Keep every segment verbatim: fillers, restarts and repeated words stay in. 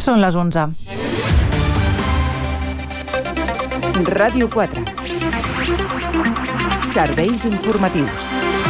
Són les onze. Ràdio quatre. Serveis informatius.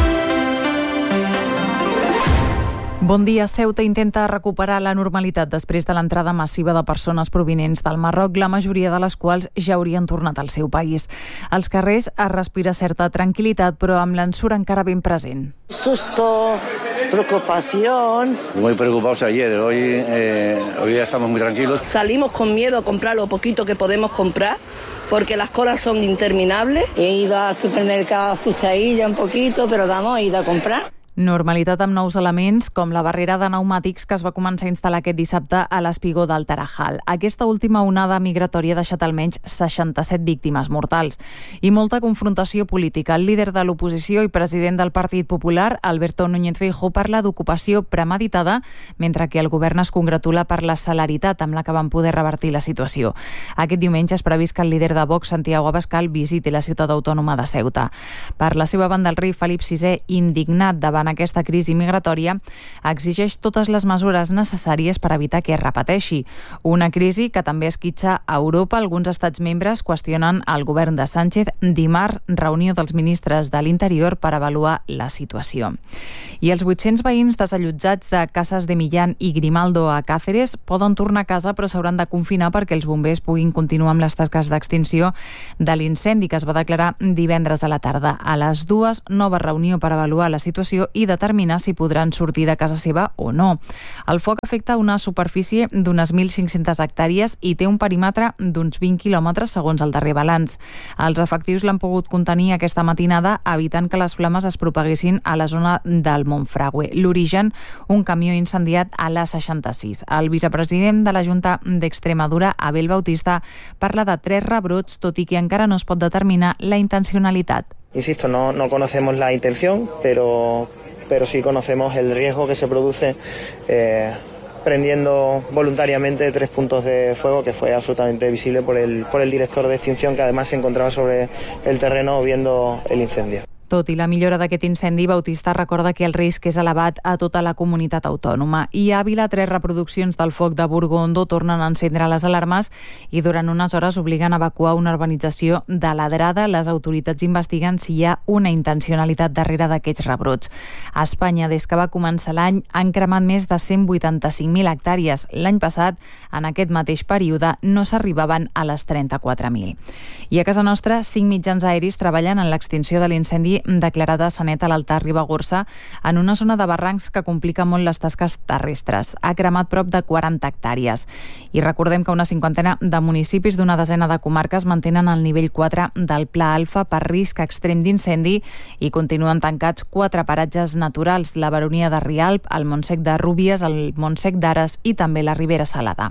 Bon dia. Ceuta intenta recuperar la normalitat després de l'entrada massiva de persones provinents del Marroc, la majoria de les quals ja haurien tornat al seu país. Als carrers es respira certa tranquil·litat, però amb l'ensura encara ben present. Susto, preocupación. Muy preocupados ayer, hoy, eh, hoy ya estamos muy tranquilos. Salimos con miedo a comprar lo poquito que podemos comprar, porque las colas son interminables. He ido al supermercado asustadilla un poquito, pero vamos, he ido a comprar. Normalitat amb nous elements, com la barrera de pneumàtics que es va començar a instal·lar aquest dissabte a l'espigó del Tarajal. Aquesta última onada migratòria ha deixat almenys seixanta-set víctimes mortals. I molta confrontació política. El líder de l'oposició i president del Partit Popular, Alberto Núñez Feijóo, parla d'ocupació premeditada, mentre que el govern es congratula per la celeritat amb la que van poder revertir la situació. Aquest diumenge és previst que el líder de Vox, Santiago Abascal, visiti la ciutat autònoma de Ceuta. Per la seva banda, el rei Felip sisè, indignat davant aquesta crisi migratòria, exigeix totes les mesures necessàries per evitar que es repeteixi. Una crisi que també esquitxa a Europa. Alguns estats membres qüestionen el govern de Sánchez. Dimarts, reunió dels ministres de l'Interior per avaluar la situació. I els vuit-cents veïns desallotjats de Casas de Millán i Grimaldo a Càceres poden tornar a casa, però s'hauran de confinar perquè els bombers puguin continuar amb les tasques d'extinció de l'incendi que es va declarar divendres a la tarda. A les dues, nova reunió per avaluar la situació i determinar si podran sortir de casa seva o no. El foc afecta una superfície d'unes mil cinc-centes hectàrees i té un perímetre d'uns vint quilòmetres segons el darrer balanç. Els efectius l'han pogut contenir aquesta matinada, evitant que les flames es propaguessin a la zona del Montfragüe. L'origen, un camió incendiat a l'A seixanta-sis. El vicepresident de la Junta d'Extremadura, Abel Bautista, parla de tres rebrots, tot i que encara no es pot determinar la intencionalitat. Insisto, no, no conocemos la intención, pero, pero sí conocemos el riesgo que se produce eh, prendiendo voluntariamente tres puntos de fuego, que fue absolutamente visible por el, por el director de extinción, que además se encontraba sobre el terreno viendo el incendio. Tot i la millora d'aquest incendi, Bautista recorda que el risc és elevat a tota la comunitat autònoma. I a Àvila, tres reproduccions del foc de Burgondo tornen a encendre les alarmes i durant unes hores obliguen a evacuar una urbanització de Ladrada. Les autoritats investiguen si hi ha una intencionalitat darrere d'aquests rebrots. A Espanya, des que va començar l'any, han cremat més de cent vuitanta-cinc mil hectàrees. L'any passat, en aquest mateix període, no s'arribaven a les trenta-quatre mil. I a casa nostra, cinc mitjans aeris treballen en l'extinció de l'incendi declarada a Sanet a l'Alta Ribagorça, en una zona de barrancs que complica molt les tasques terrestres. Ha cremat prop de quaranta hectàrees. I recordem que una cinquantena de municipis d'una desena de comarques mantenen el nivell quatre del Pla Alfa per risc extrem d'incendi i continuen tancats quatre paratges naturals: la Baronia de Rialp, el Montsec de Rúbies, el Montsec d'Ares i també la Ribera Salada.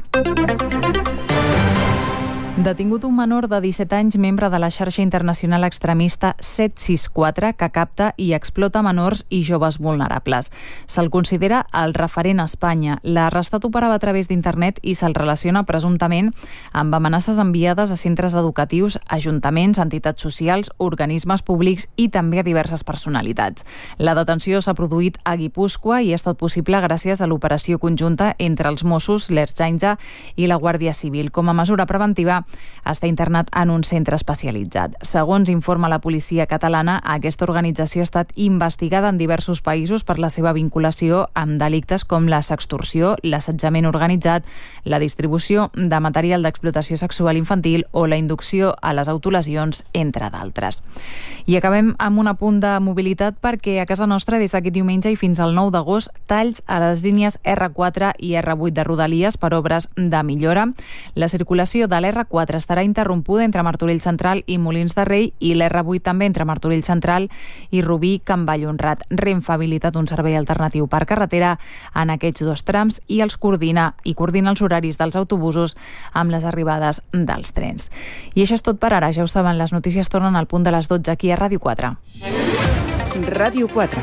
Detingut un menor de disset anys, membre de la xarxa internacional extremista set sis quatre, que capta i explota menors i joves vulnerables. Se'l considera el referent a Espanya. L'arrestat operava a través d'internet i se'l relaciona presumptament amb amenaces enviades a centres educatius, ajuntaments, entitats socials, organismes públics i també a diverses personalitats. La detenció s'ha produït a Guipúscoa i ha estat possible gràcies a l'operació conjunta entre els Mossos, l'Ertzaintza i la Guàrdia Civil. Com a mesura preventiva, està internat en un centre especialitzat. Segons informa la policia catalana, aquesta organització ha estat investigada en diversos països per la seva vinculació amb delictes com la sextorsió, l'assetjament organitzat, la distribució de material d'explotació sexual infantil o la inducció a les autolesions, entre d'altres. I acabem amb un apunt de mobilitat perquè a casa nostra des d'aquest diumenge i fins al nou d'agost talls a les línies erre quatre i erre vuit de Rodalies per obres de millora. La circulació de l'erre quatre estarà interrompuda entre Martorell Central i Molins de Rei i l'erre vuit també entre Martorell Central i Rubí, Can Ballonrat. Renfe ha habilitat un servei alternatiu per carretera en aquests dos trams i els coordina i coordina els horaris dels autobusos amb les arribades dels trens. I això és tot per ara. Ja ho saben, les notícies tornen al punt de les dotze aquí a Ràdio quatre. Ràdio quatre.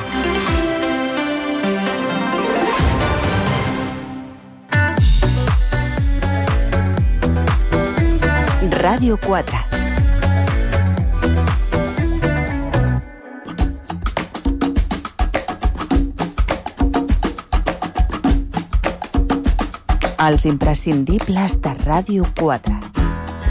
Ràdio quatre. Els imprescindibles de Ràdio quatre.